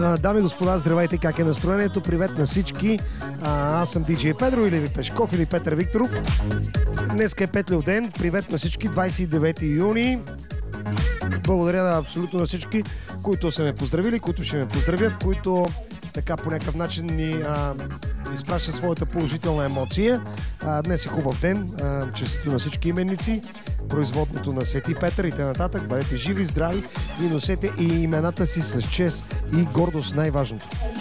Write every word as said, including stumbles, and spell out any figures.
Дами и господа, здравейте, как е настроението? Привет на всички. А, аз съм диджей Педро или Пешков или Петър Викторов. Днеска е Петлев ден. Привет на всички. двадесет и девети юни. Благодаря на абсолютно на всички, които са ме поздравили, които ще ме поздравят, които така по някакъв начин ни а, изпращат своята положителна емоция. А, днес е хубав ден. А, честито на всички именници. Производното на Свети Петър и т.н. Бъдете живи, здрави и носете и имената си с чест и гордост, най-важното.